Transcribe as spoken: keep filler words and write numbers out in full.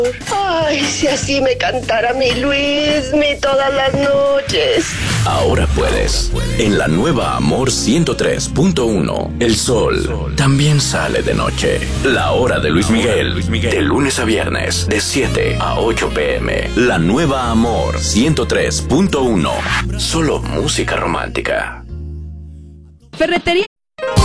Ay, si así me cantara mi Luismi todas las noches. Ahora puedes. En la nueva Amor ciento tres punto uno, el sol también sale de noche. La hora de Luis Miguel, de lunes a viernes, de siete a ocho pm. La nueva Amor ciento tres punto uno. Solo música romántica. Ferretería